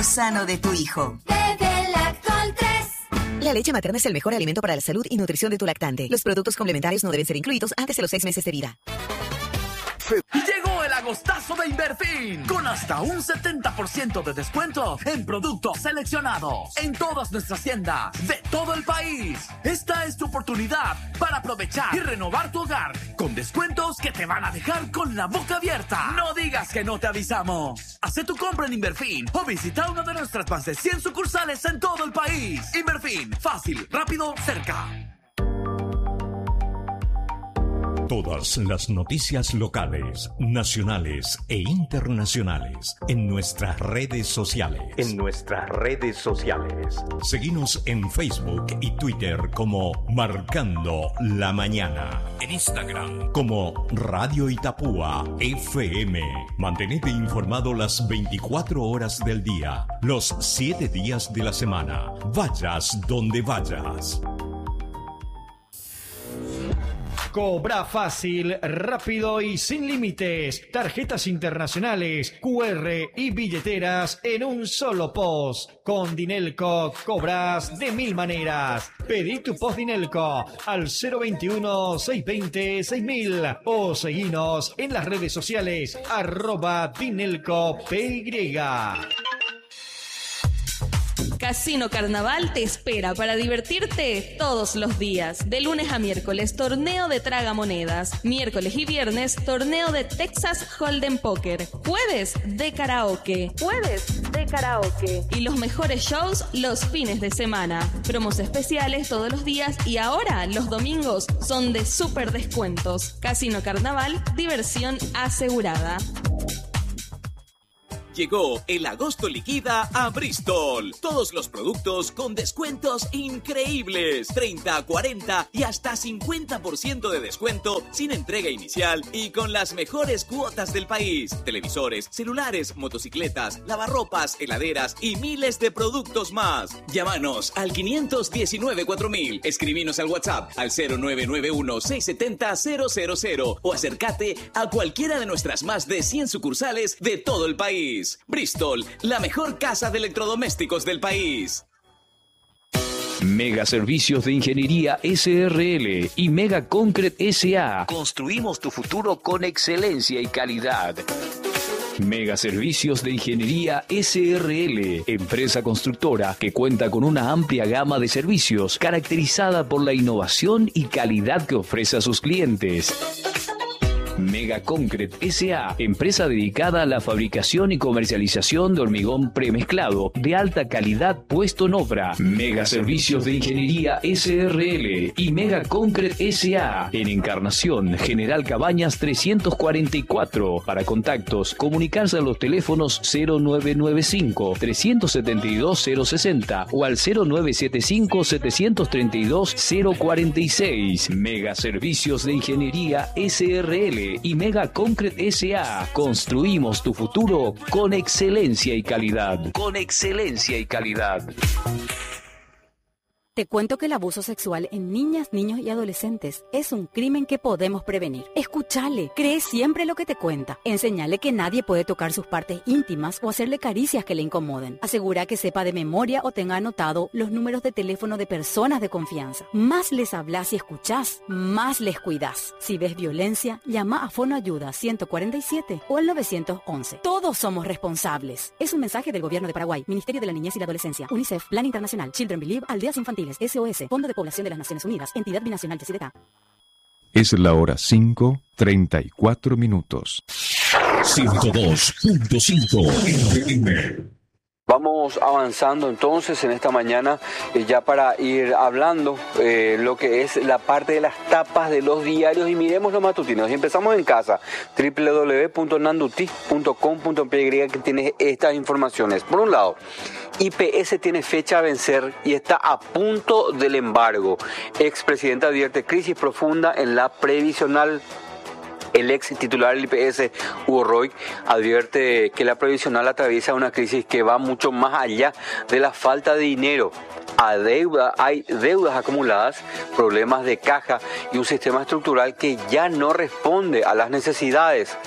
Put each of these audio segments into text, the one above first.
sano de tu hijo. Bebe Lactol 3. La leche materna es el mejor alimento para la salud y nutrición de tu lactante. Los productos complementarios no deben ser incluidos antes de los 6 meses de vida. Llegó el agostazo de Inverfin, con hasta un 70% de descuento en productos seleccionados en todas nuestras tiendas de todo el país. Esta es tu oportunidad para aprovechar y renovar tu hogar con descuentos que te van a dejar con la boca abierta. No digas que no te avisamos. Haz tu compra en Inverfin o visita una de nuestras más de 100 sucursales en todo el país. Inverfin, fácil, rápido, cerca. Todas las noticias locales, nacionales e internacionales en nuestras redes sociales. Seguinos en Facebook y Twitter como Marcando la Mañana. En Instagram como Radio Itapúa FM. Mantenete informado las 24 horas del día, los 7 días de la semana. Vayas donde vayas. Cobra fácil, rápido y sin límites. Tarjetas internacionales, QR y billeteras en un solo post. Con Dinelco cobras de 1000 maneras. Pedí tu post Dinelco al 021-620-6000 o seguinos en las redes sociales @DinelcoPY. Casino Carnaval te espera para divertirte todos los días. De lunes a miércoles, torneo de tragamonedas. Miércoles y viernes, torneo de Texas Hold'em Poker. Jueves de karaoke. Y los mejores shows los fines de semana. Promos especiales todos los días y ahora los domingos son de súper descuentos. Casino Carnaval, diversión asegurada. Llegó el agosto liquida a Bristol. Todos los productos con descuentos increíbles. 30, 40 y hasta 50% de descuento sin entrega inicial y con las mejores cuotas del país. Televisores, celulares, motocicletas, lavarropas, heladeras y miles de productos más. Llámanos al 519-4000. Escribinos al WhatsApp al 0991-670-000 o acércate a cualquiera de nuestras más de 100 sucursales de todo el país. Bristol, la mejor casa de electrodomésticos del país. Mega Servicios de Ingeniería SRL y Mega Concrete S.A. Construimos tu futuro con excelencia y calidad. Mega Servicios de Ingeniería SRL, empresa constructora que cuenta con una amplia gama de servicios caracterizada por la innovación y calidad que ofrece a sus clientes. Mega Concrete S.A., empresa dedicada a la fabricación y comercialización de hormigón premezclado de alta calidad puesto en obra. Mega Servicios de Ingeniería SRL y Mega Concrete S.A. en Encarnación, General Cabañas 344. Para contactos, comunicarse a los teléfonos 0995-372-060 o al 0975-732-046. Mega Servicios de Ingeniería SRL y Mega Concrete S.A. Construimos tu futuro con excelencia y calidad. Te cuento que el abuso sexual en niñas, niños y adolescentes es un crimen que podemos prevenir. Escúchale, cree siempre lo que te cuenta. Enseñale que nadie puede tocar sus partes íntimas o hacerle caricias que le incomoden. Asegura que sepa de memoria o tenga anotado los números de teléfono de personas de confianza. Más les hablas y escuchás, más les cuidás. Si ves violencia, llama a Fonoayuda 147 o al 911. Todos somos responsables. Es un mensaje del Gobierno de Paraguay, Ministerio de la Niñez y la Adolescencia, UNICEF, Plan Internacional, Children Believe, Aldeas Infantiles, SOS, Fondo de Población de las Naciones Unidas, Entidad Binacional de Yacyretá. Es la hora 5:34 minutos. 102.5 FM. Vamos avanzando entonces en esta mañana ya para ir hablando lo que es la parte de las tapas de los diarios y miremos los matutinos. Y empezamos en casa, www.nanduti.com.py que tiene estas informaciones. Por un lado, IPS tiene fecha a vencer y está a punto del embargo. Expresidente advierte crisis profunda en la previsional. El ex titular del IPS, Hugo Roig, advierte que la previsional atraviesa una crisis que va mucho más allá de la falta de dinero. Hay deudas acumuladas, problemas de caja y un sistema estructural que ya no responde a las necesidades.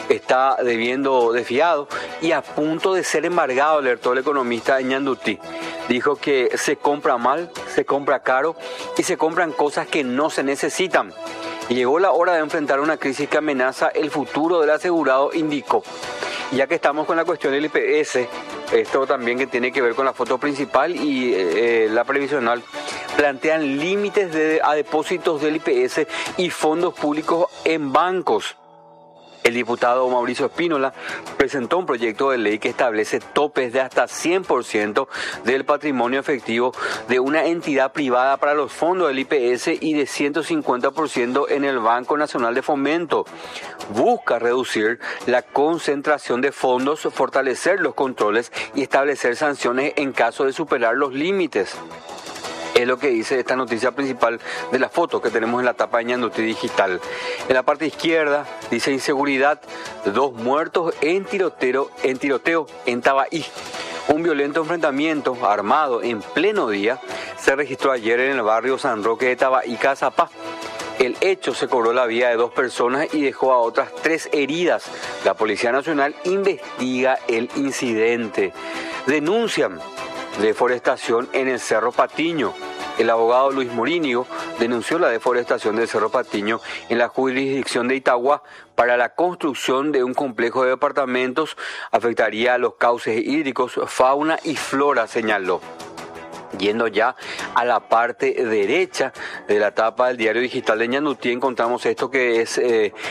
está debiendo de fiado y a punto de ser embargado, alertó el economista Ñandutí. Dijo que se compra mal, se compra caro y se compran cosas que no se necesitan. Y llegó la hora de enfrentar una crisis que amenaza el futuro del asegurado, indicó. Ya que estamos con la cuestión del IPS, esto también que tiene que ver con la foto principal y la previsional, plantean límites a depósitos del IPS y fondos públicos en bancos. El diputado Mauricio Espínola presentó un proyecto de ley que establece topes de hasta 100% del patrimonio efectivo de una entidad privada para los fondos del IPS y de 150% en el Banco Nacional de Fomento. Busca reducir la concentración de fondos, fortalecer los controles y establecer sanciones en caso de superar los límites. Es lo que dice esta noticia principal de la foto que tenemos en la tapa de Ñandutí Digital. En la parte izquierda dice inseguridad, 2 muertos en tiroteo en Tabaí. Un violento enfrentamiento armado en pleno día se registró ayer en el barrio San Roque de Tabaí, Cazapá. El hecho se cobró la vida de 2 personas y dejó a otras 3 heridas. La Policía Nacional investiga el incidente. Denuncian deforestación en el Cerro Patiño. El abogado Luis Morínigo denunció la deforestación del Cerro Patiño en la jurisdicción de Itagua para la construcción de un complejo de departamentos. Afectaría a los cauces hídricos, fauna y flora, señaló. Yendo ya a la parte derecha de la tapa del diario digital de Ñandutí, encontramos esto que es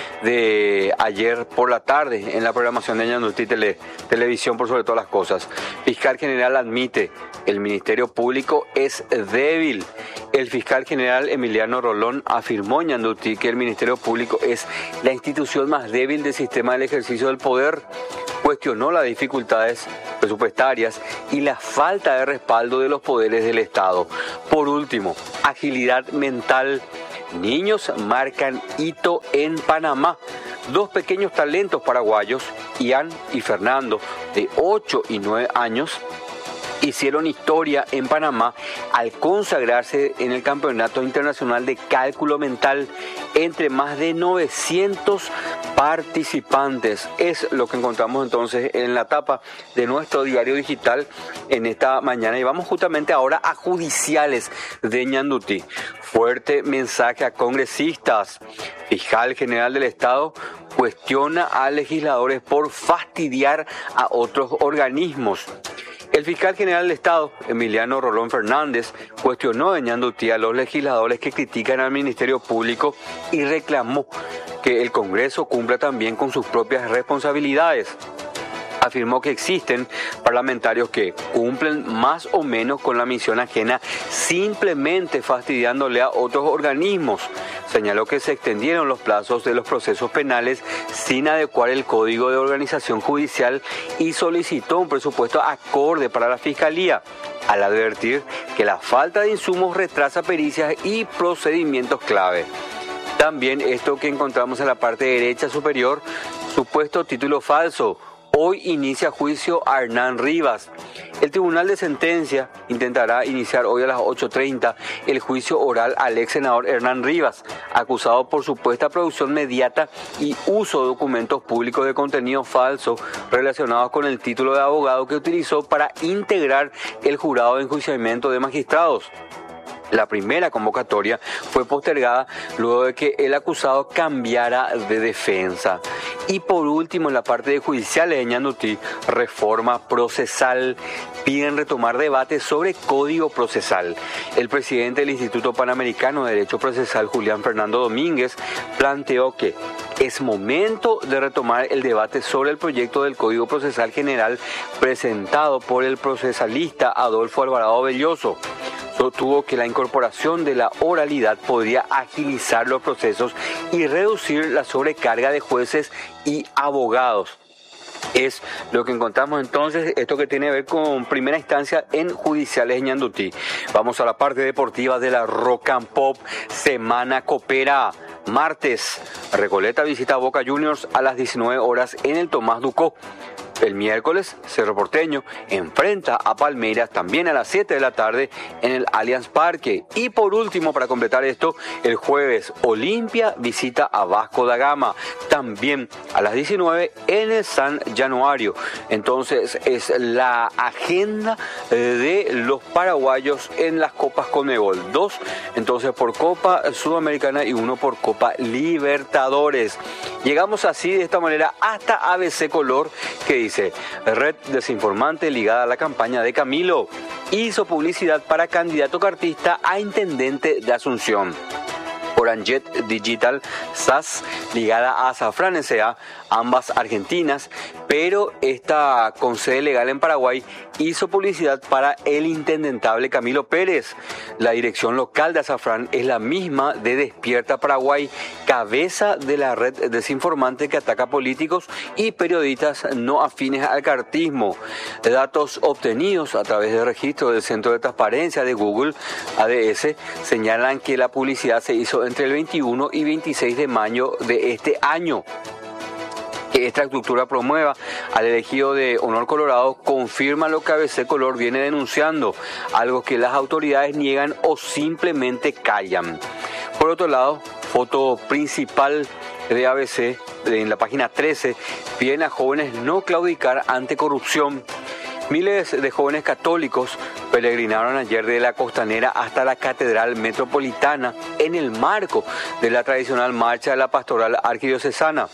de ayer por la tarde en la programación de Ñandutí Televisión, por sobre todas las cosas. Fiscal general admite, el Ministerio Público es débil. El fiscal general Emiliano Rolón afirmó en Ñandutí que el Ministerio Público es la institución más débil del sistema del ejercicio del poder. Cuestionó las dificultades presupuestarias y la falta de respaldo de los poderes del Estado. Por último, agilidad mental. Niños marcan hito en Panamá. 2 pequeños talentos paraguayos, Ian y Fernando, de 8 y 9 años, hicieron historia en Panamá al consagrarse en el Campeonato Internacional de Cálculo Mental entre más de 900 participantes. Es lo que encontramos entonces en la tapa de nuestro diario digital en esta mañana. Y vamos justamente ahora a judiciales de Ñandutí. Fuerte mensaje a congresistas. Fiscal General del Estado cuestiona a legisladores por fastidiar a otros organismos. El fiscal general del Estado, Emiliano Rolón Fernández, cuestionó en Ñandutí a los legisladores que critican al Ministerio Público y reclamó que el Congreso cumpla también con sus propias responsabilidades. Afirmó que existen parlamentarios que cumplen más o menos con la misión ajena, simplemente fastidiándole a otros organismos. Señaló que se extendieron los plazos de los procesos penales sin adecuar el Código de Organización Judicial y solicitó un presupuesto acorde para la Fiscalía, al advertir que la falta de insumos retrasa pericias y procedimientos clave. También esto que encontramos en la parte derecha superior, supuesto título falso. Hoy inicia juicio a Hernán Rivas. El Tribunal de Sentencia intentará iniciar hoy a las 8:30 el juicio oral al ex senador Hernán Rivas, acusado por supuesta producción mediata y uso de documentos públicos de contenido falso relacionados con el título de abogado que utilizó para integrar el jurado de enjuiciamiento de magistrados. La primera convocatoria fue postergada luego de que el acusado cambiara de defensa. Y por último, en la parte de judiciales de Ñandutí, reforma procesal. Piden retomar debate sobre código procesal. El presidente del Instituto Panamericano de Derecho Procesal, Julián Fernando Domínguez, planteó que es momento de retomar el debate sobre el proyecto del Código Procesal General presentado por el procesalista Adolfo Alvarado Belloso. Sostuvo que la incorporación de la oralidad podría agilizar los procesos y reducir la sobrecarga de jueces y abogados. Es lo que encontramos entonces, esto que tiene que ver con primera instancia en judiciales de Ñandutí. Vamos a la parte deportiva de la Rock and Pop. Semana Copera. Martes, Recoleta visita a Boca Juniors a las 19 horas en el Tomás Ducó. El miércoles, Cerro Porteño enfrenta a Palmeiras también a las 7 de la tarde en el Allianz Parque. Y por último, para completar esto, el jueves, Olimpia visita a Vasco da Gama, también a las 19 en el San Januario. Entonces, es la agenda de los paraguayos en las Copas Conmebol. 2, entonces, por Copa Sudamericana y 1 por Copa Libertadores. Llegamos así, de esta manera, hasta ABC Color, que dice: red desinformante ligada a la campaña de Camilo hizo publicidad para candidato cartista a intendente de Asunción. Oranjet Digital SAS ligada a Azafrán S.A., ambas argentinas, pero esta con sede legal en Paraguay, hizo publicidad para el intendentable Camilo Pérez. La dirección local de Azafrán es la misma de Despierta Paraguay, cabeza de la red desinformante que ataca políticos y periodistas no afines al cartismo. Datos obtenidos a través del registro del Centro de Transparencia de Google, ADS, señalan que la publicidad se hizo entre el 21 y 26 de mayo de este año. Que esta estructura promueva al elegido de Honor Colorado confirma lo que ABC Color viene denunciando, algo que las autoridades niegan o simplemente callan. Por otro lado, foto principal de ABC en la página 13, piden a jóvenes no claudicar ante corrupción. Miles de jóvenes católicos peregrinaron ayer de la Costanera hasta la Catedral Metropolitana en el marco de la tradicional marcha de la Pastoral Arquidiocesana.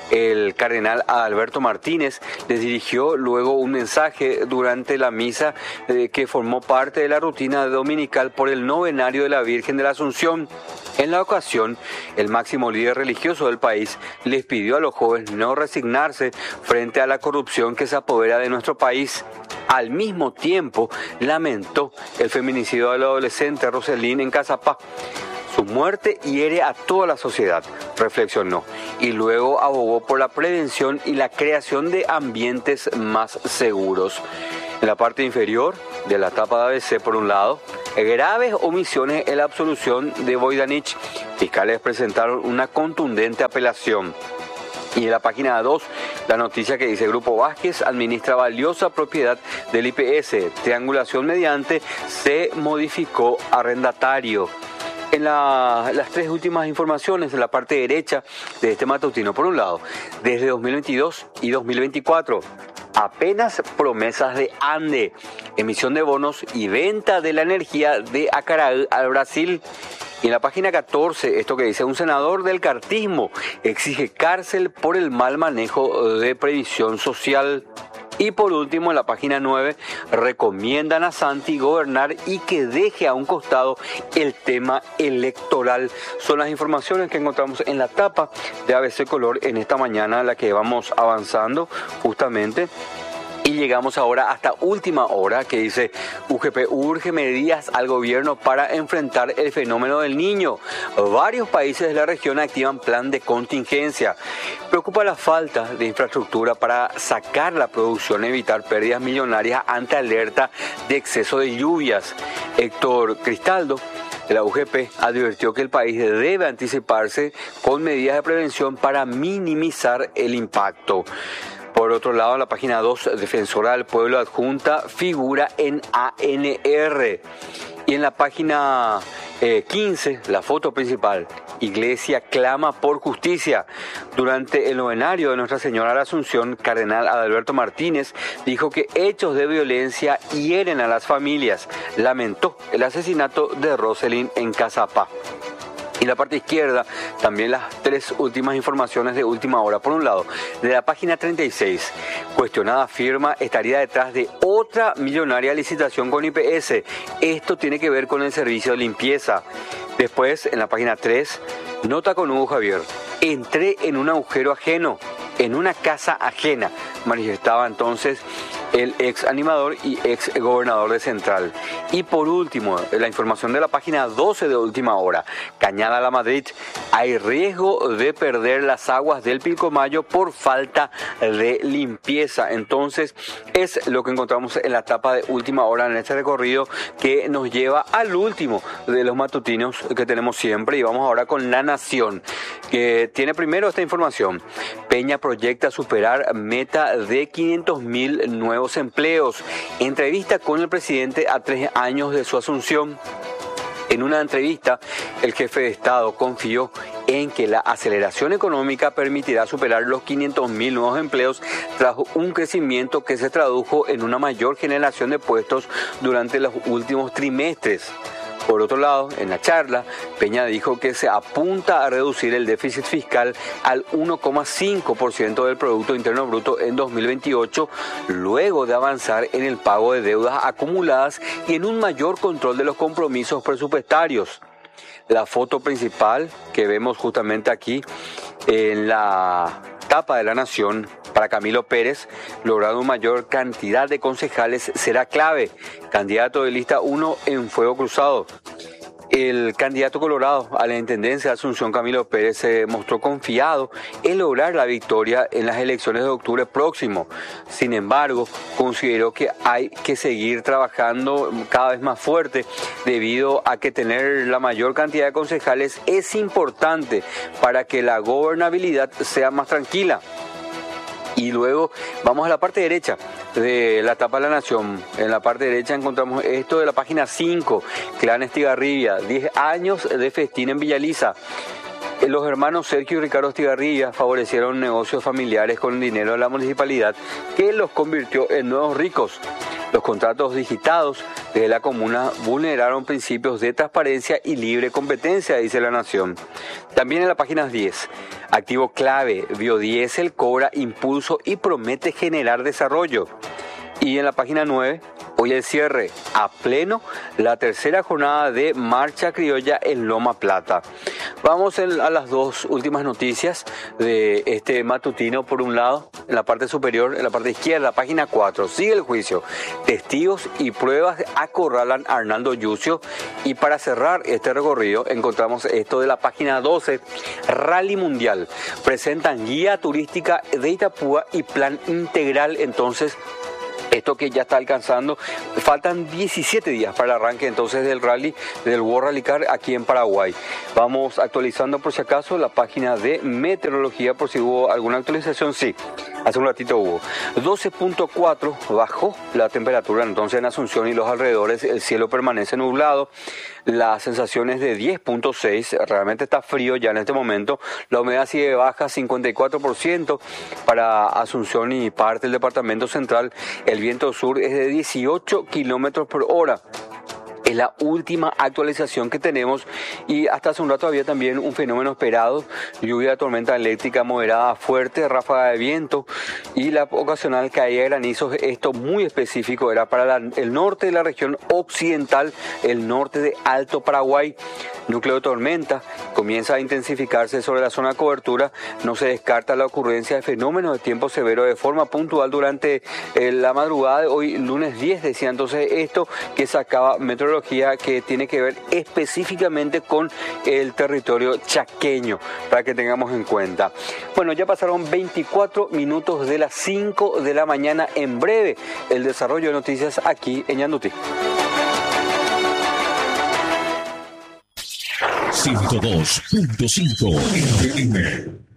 El cardenal Alberto Martínez les dirigió luego un mensaje durante la misa que formó parte de la rutina dominical por el novenario de la Virgen de la Asunción. En la ocasión, el máximo líder religioso del país les pidió a los jóvenes no resignarse frente a la corrupción que se apodera de nuestro país. Al mismo tiempo, lamentó el feminicidio del adolescente Roselín en Cazapá. Su muerte hiere a toda la sociedad, reflexionó, y luego abogó por la prevención y la creación de ambientes más seguros. En la parte inferior de la tapa de ABC, por un lado, graves omisiones en la absolución de Voidanich. Fiscales presentaron una contundente apelación. Y en la página 2, la noticia que dice: Grupo Vázquez administra valiosa propiedad del IPS. Triangulación mediante se modificó arrendatario. En las tres últimas informaciones de la parte derecha de este matutino, por un lado, desde 2022 y 2024, apenas promesas de Ande, emisión de bonos y venta de la energía de Acaraí al Brasil. Y en la página 14, esto que dice: un senador del cartismo exige cárcel por el mal manejo de previsión social. Y por último, en la página 9, recomiendan a Santi gobernar y que deje a un costado el tema electoral. Son las informaciones que encontramos en la tapa de ABC Color en esta mañana, en la que vamos avanzando justamente. Y llegamos ahora hasta última hora, que dice: UGP urge medidas al gobierno para enfrentar el fenómeno del Niño. Varios países de la región activan plan de contingencia. Preocupa la falta de infraestructura para sacar la producción y evitar pérdidas millonarias ante alerta de exceso de lluvias. Héctor Cristaldo, de la UGP, advirtió que el país debe anticiparse con medidas de prevención para minimizar el impacto. Por otro lado, en la página 2, Defensora del Pueblo adjunta figura en ANR. Y en la página 15, la foto principal: Iglesia clama por justicia. Durante el novenario de Nuestra Señora de la Asunción, cardenal Adalberto Martínez dijo que hechos de violencia hieren a las familias. Lamentó el asesinato de Roselín en Cazapá. Y la parte izquierda, también las tres últimas informaciones de última hora. Por un lado, de la página 36, cuestionada firma estaría detrás de otra millonaria licitación con IPS. Esto tiene que ver con el servicio de limpieza. Después, en la página 3, nota con Hugo Javier: entré en un agujero ajeno, en una casa ajena. Manifestaba entonces el ex animador y ex gobernador de Central. Y por último, la información de la página 12 de Última Hora. Cañada La Madrid, hay riesgo de perder las aguas del Pilcomayo por falta de limpieza. Entonces, es lo que encontramos en la etapa de Última Hora en este recorrido que nos lleva al último de los matutinos que tenemos siempre. Y vamos ahora con La Nación, que tiene primero esta información. Peña proyecta superar meta de 500.000 nuevos empleos. Entrevista con el presidente a 3 años de su asunción. En una entrevista, el jefe de Estado confió en que la aceleración económica permitirá superar los 500.000 nuevos empleos tras un crecimiento que se tradujo en una mayor generación de puestos durante los últimos trimestres. Por otro lado, en la charla, Peña dijo que se apunta a reducir el déficit fiscal al 1,5% del Producto Interno Bruto en 2028, luego de avanzar en el pago de deudas acumuladas y en un mayor control de los compromisos presupuestarios. La foto principal que vemos justamente aquí en la tapa de La Nación, para Camilo Pérez, lograr una mayor cantidad de concejales será clave. Candidato de lista 1 en fuego cruzado. El candidato colorado a la intendencia de Asunción, Camilo Pérez, se mostró confiado en lograr la victoria en las elecciones de octubre próximo. Sin embargo, consideró que hay que seguir trabajando cada vez más fuerte debido a que tener la mayor cantidad de concejales es importante para que la gobernabilidad sea más tranquila. Y luego vamos a la parte derecha de la tapa de La Nación. En la parte derecha encontramos esto de la página 5, Clan Estigarribia, 10 años de festín en Villaliza. Los hermanos Sergio y Ricardo Estigarribia favorecieron negocios familiares con dinero de la municipalidad que los convirtió en nuevos ricos. Los contratos digitados de la comuna vulneraron principios de transparencia y libre competencia, dice La Nación. También en la página 10, activo clave, biodiesel cobra impulso y promete generar desarrollo. Y en la página 9, hoy el cierre a pleno, la tercera jornada de Marcha Criolla en Loma Plata. Vamos a las dos últimas noticias de este matutino. Por un lado, en la parte superior, en la parte izquierda, página 4, sigue el juicio. Testigos y pruebas acorralan a Arnaldo Yucio. Y para cerrar este recorrido, encontramos esto de la página 12, Rally Mundial. Presentan guía turística de Itapúa y plan integral. Entonces, esto que ya está alcanzando, faltan 17 días para el arranque entonces del rally, del World Rally Car aquí en Paraguay. Vamos actualizando por si acaso la página de meteorología por si hubo alguna actualización. Sí, hace un ratito hubo. 12.4 bajó la temperatura entonces en Asunción y los alrededores, el cielo permanece nublado. La sensación es de 10.6, realmente está frío ya en este momento. La humedad sigue baja, 54% para Asunción y parte del departamento central. El viento sur es de 18 kilómetros por hora. Es la última actualización que tenemos y hasta hace un rato había también un fenómeno esperado, lluvia de tormenta eléctrica moderada fuerte, ráfaga de viento y la ocasional caída de granizos. Esto muy específico era para el norte de la región occidental, el norte de Alto Paraguay. Núcleo de tormenta comienza a intensificarse sobre la zona de cobertura. No se descarta la ocurrencia de fenómenos de tiempo severo de forma puntual durante la madrugada de hoy, lunes 10, decía entonces esto que sacaba meteorología, que tiene que ver específicamente con el territorio chaqueño, para que tengamos en cuenta. Bueno, ya pasaron 24 minutos de las 5 de la mañana. En breve, el desarrollo de noticias aquí en Ñandutí. 102.5 FM.